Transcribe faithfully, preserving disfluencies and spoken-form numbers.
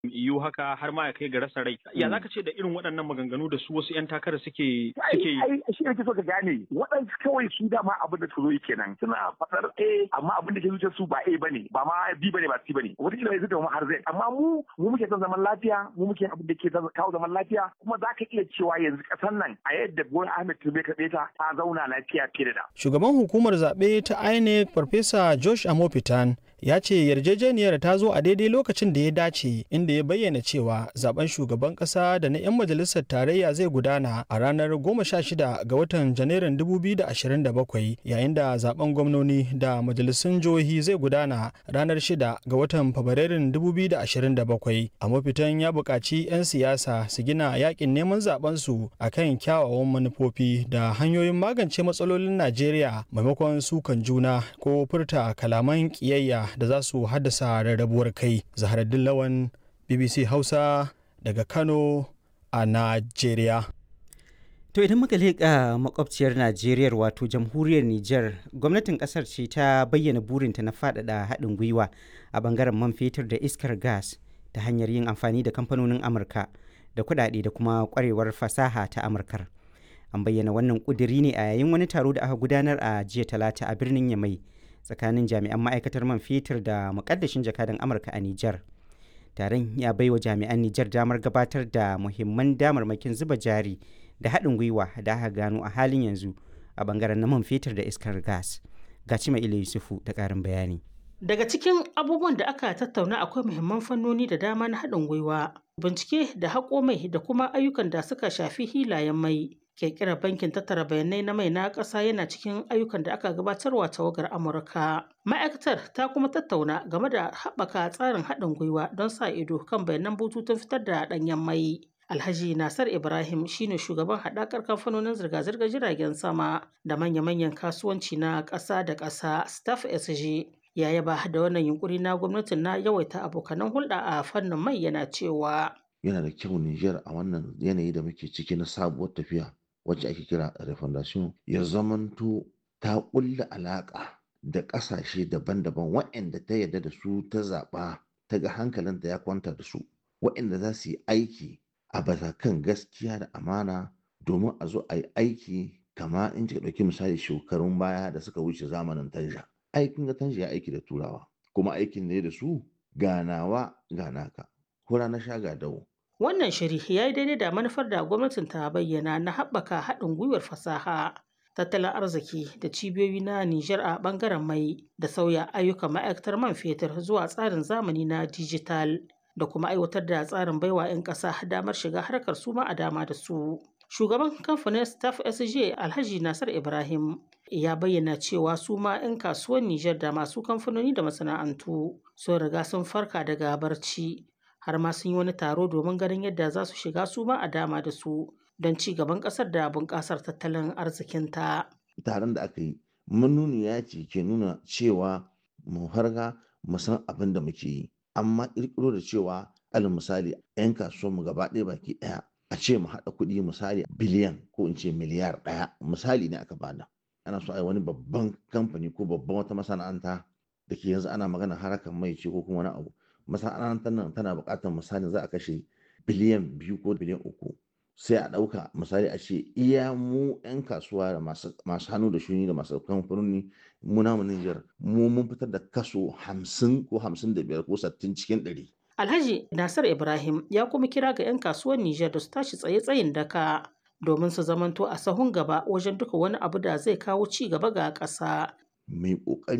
iyo haka har ma ya kai ga rasa rai. Ya zaka ce da irin waɗannan maganganu da su wasu 'yan takara suke suke yi? Ai shi yake so ka gane waɗansu kawai su dama abin da su zo kenan suna faɗar A amma abin da ke zuciyar su ba A bane ba ma B bane ba C bane wata kila zai zama har Z amma mu mu muke son zaman lafiya mu muke abin da ke kawo zaman lafiya kuma za ka iya cewa yanzu ƙasar nan a yadda Bola Ahmed Tinubu ka ta ta zauna lafiya fiye da da. Shugaban hukumar zaɓe ta I N E C Farfesa Josh Amopitan ya ce yarjejeniyar ta zo a daidai lokacin da ya dace inda ya bayyana cewa zaben shugaban kasa da na 'yan majalisar tarayya zai gudana a ranar goma sha shida ga watan janairun dubu biyu da ashirin da bakwai yayin da zaben gwamnoni da majalisun jihohi zai gudana ranar shida ga watan fabrairun dubu biyu da ashirin da bakwai. A mafitan ya buƙaci 'yan siyasa su gina yakin neman zaben su akan kyawawan manufofi da hanyoyin magance matsalolin Najeriya maimakon sukan juna ko furta kalaman ƙiyayya da za su haddasa rarrabuwar kai. Zaharaddin Lawan, B B C Hausa daga Kano a Najeriya. To idan muka leƙa makwabciyar Najeriya wato jamhuriyar Nijar, gwamnatin ƙasar ce ta bayyana burinta na faɗaɗa haɗin gwiwa a ɓangaren man fetur da iskar gas ta hanyar yin amfani da kamfanonin Amurka da kuɗaɗe da kuma ƙwarewar fasaha ta Amurkar. An bayyana wannan ƙudiri ne a yayin wani taro da aka gudanar a jiya Talata a birnin Yamai tsakanin jami'an ma'aikatar man fetur da muƙaddashin jakadan Amurka a Nijar. Taron ya baiwa jami'an Nijar damar gabatar da muhimman damarmakin zuba jari da haɗin gwiwa da aka gano a halin yanzu a bangaren na man fetur da iskar gas. Gaci mai Yusufu da ƙarin bayani. Daga cikin abubuwan da aka tattauna akwai muhimman fannoni da dama na haɗin gwiwa, bincike da haƙo mai da kuma ayyukan da suka shafi hilayen mai. Ƙirƙirar bankin tattara bayanai na mai na ƙasa yana cikin ayyukan da aka gabatarwa tawagar Amurka. Ma'aikatar ta kuma tattauna game da haɓaka tsarin haɗin gwiwa don sa ido kan bayanan bututun fitar da ɗanyen mai. Alhaji Nasar Ibrahim shine shugaban haɗakar kamfanonin zirga-zirgar jiragen sama da manya-manyan kasuwanci na ƙasa da ƙasa Staff S G. Ya yaba da wannan yunkuri na gwamnatin na yawaita abokanan hulɗa a fannin mai yana cewa. Yana da kyau Nijar a wannan yanayi da muke ciki na sabuwar tafiya wacce ake kira refondation ya zamanto ta ƙulla alaƙa da ƙasashe daban-daban waɗanda ta yarda da su ta zaɓa ta ga hankalinta ya kwanta da su waɗanda za su yi aiki a batakan gaskiya da amana domin a zo a yi aiki kama in kika ɗauki misali shekarun baya da suka wuce zamanin Tanja. Aikin ga Tanja ya aiki da Turawa kuma aikin ne da su ganawa ganaka hura na sha ga dawo. Wannan shiri ya yi daidai da manufar da gwamnatin ta bayyana na haɓaka haɗin gwiwar fasaha, tattalin arziki da cibiyoyi na Nijar a ɓangaren mai da sauya ayyukan ma'aikatar man fetur zuwa tsarin zamani na dijital da kuma aiwatar da tsarin baiwa 'yan ƙasa damar shiga harkar su ma a dama da su. Shugaban kamfanin Staff S J Alhaji Nasar Ibrahim ya bayyana cewa su ma 'yan kasuwar Nijar da masu kamfanoni da masana'antu sun riga sun farka daga barci. Har ma sun yi wani taro domin ganin yadda za su shiga su ma a dama da su don ci gaban ƙasar da bunƙasar tattalin arzikinta. Taron da aka yi manuniya ce ke nuna cewa mu harga mu san abin da muke yi amma ƙirƙiro da cewa alal misali 'yan kasuwar mu gaba ɗaya baki ɗaya a ce mu haɗa kuɗi misali biliyan ko in ce miliyar ɗaya misali ne aka bada ana so a yi wani babban kamfani ko babban wata masana'anta da ke yanzu ana magana harakan mai ce ko kuma wani abu masana'antar nan tana buƙatar misali za a kashe biliyan biyu ko biliyan uku sai a ɗauka misali a ce iya mu 'yan kasuwa da masu hannu da shuni da masu kamfanoni mu namu Nijar mu mun fitar da kaso hamsin ko hamsin da biyar ko sittin cikin ɗari. Alhaji Nasir Ibrahim ya kuma kira ga 'yan kasuwar Nijar da su tashi tsaye-tsayin daka domin su zamanto a sahun gaba wajen duka wani abu da zai kawo ci gaba ga ƙasa. Mai ƙoƙari